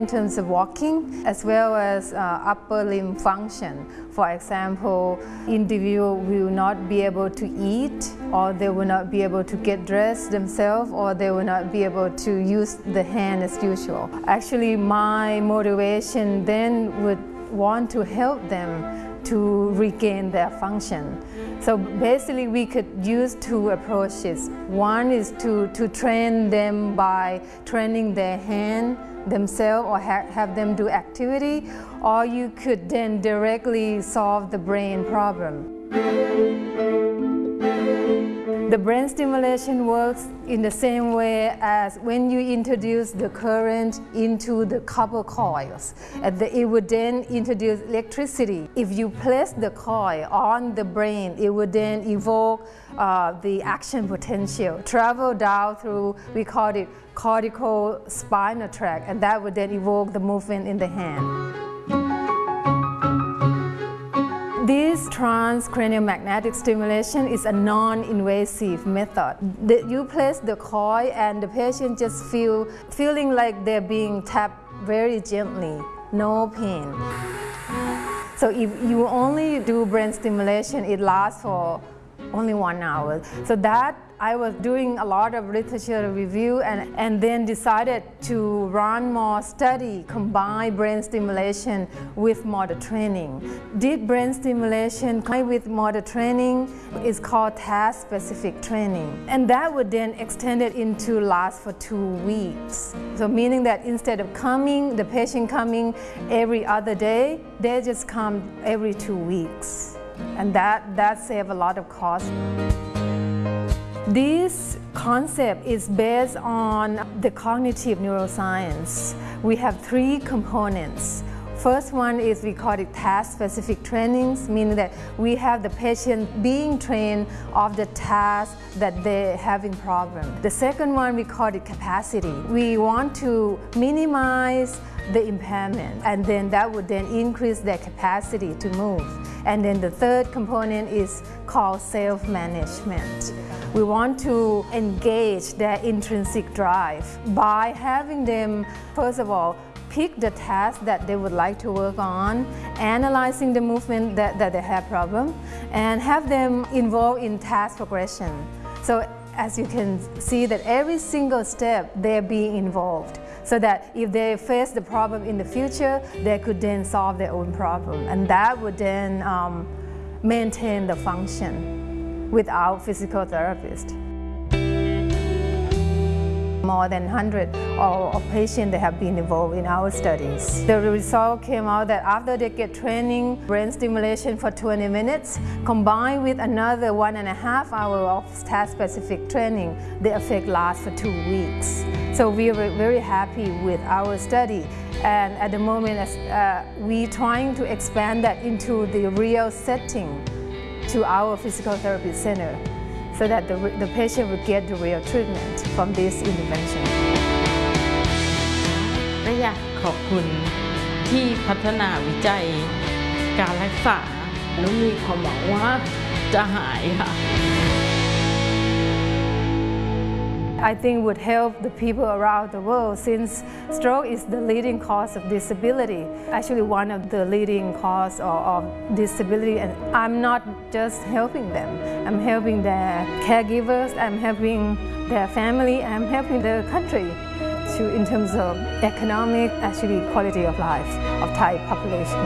in terms of walking as well as upper limb function. For example, individual will not be able to eat, or they will not be able to get dressed themselves, or they will not be able to use the hand as usual. Actually, my motivation then would want to help them to regain their function. So basically we could use two approaches. One is to train them by training their hand themselves or have them do activity, or you could then directly solve the brain problem. The brain stimulation works in the same way as when you introduce the current into the copper coils. It would then introduce electricity. If you place the coil on the brain, it would then evoke the action potential, travel down through, we call it cortical spinal tract, and that would then evoke the movement in the hand. This transcranial magnetic stimulation is a non-invasive method. You place the coil and the patient just feeling like they're being tapped very gently, no pain. So if you only do brain stimulation, it lasts for only 1 hour. So that I was doing a lot of literature review and then decided to run more study, combine brain stimulation with motor training. Did brain stimulation with motor training is called task-specific training. And that would then extend it into last for 2 weeks. So meaning that instead of the patient coming every other day, they just come every 2 weeks. And that saves a lot of cost. This concept is based on the cognitive neuroscience. We have 3 components. First one is we call it task-specific trainings, meaning that we have the patient being trained of the task that they're having problem. The second one we call it capacity. We want to minimize the impairment, and then that would then increase their capacity to move. And then the third component is called self-management. We want to engage their intrinsic drive by having them, first of all, pick the task that they would like to work on, analyzing the movement that they have problem, and have them involved in task progression. So as you can see that every single step they're being involved, so that if they face the problem in the future, they could then solve their own problem. And that would then maintain the function without physical therapist. More than 100 of patients that have been involved in our studies. The result came out that after they get training, brain stimulation for 20 minutes, combined with another 1.5 hours of task-specific training, the effect lasts for 2 weeks. So we were very happy with our study. And at the moment, we're trying to expand that into the real setting to our physical therapy center, so that the patient would get the real treatment from this intervention. และอยากขอบคุณที่พัฒนาวิจัยการรักษาและมีความหวังว่าจะหายค่ะ I think would help the people around the world, since stroke is the leading cause of disability. Actually, one of the leading cause of disability, and I'm not just helping them. I'm helping their caregivers, I'm helping their family, I'm helping the country in terms of economic, actually quality of life of Thai population.